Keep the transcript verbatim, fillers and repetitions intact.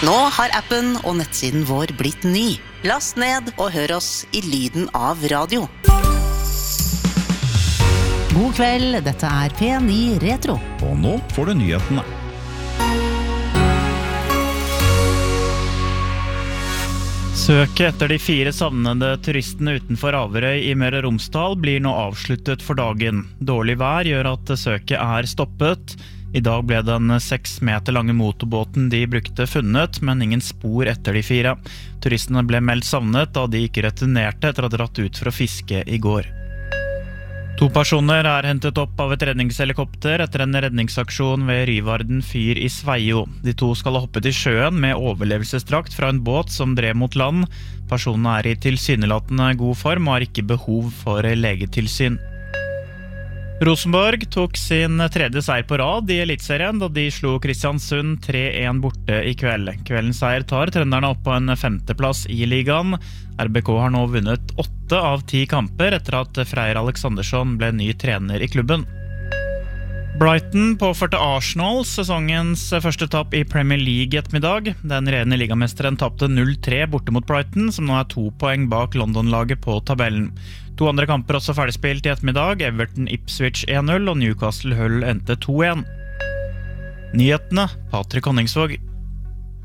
Nå har appen og nettsiden vår blitt ny. Last ned og hør oss i lyden av radio. God kveld, dette er P ni Retro. Og nå får du nyhetene. Søket etter de fire savnede turistene utenfor Averøy i Møre og Romsdal blir nå avsluttet for dagen. Dårlig vær gjør at søket er stoppet. I dag ble den seks meter lange motorbåten de brukte funnet, men ingen spor etter de fire. Turistene ble meldt savnet da de ikke returnerte etter å ha dratt ut for å fiske i går. To personer er hentet opp av et redningshelikopter etter en redningsaksjon ved Ryvarden fyr i Sveio. De to skal ha hoppet i sjøen med overlevelsesdrakt fra en båt som drev mot land. Personene er i tilsynelatende god form og har ikke behov for legetilsyn. Rosenborg tok sin tredje seier på rad i Elitserien da de slo Kristiansund tre en borte i kveld. Kveldens seier tar trønderne opp på en femteplass i ligaen. R B K har nå vunnet åtte av ti kamper etter at Freyr Alexandersson ble ny trener i klubben. Brighton påførte Arsenal sesongens første tapp i Premier League ettermiddag. Den regjerende ligamesteren tapte null tre borte mot Brighton, som nå er to poeng bak London-laget på tabellen. To andre kamper også ferdigspilt i ettermiddag. Everton Ipswich en null og Newcastle Hull endte to en. Nyhetene, Patrick Honningsvåg.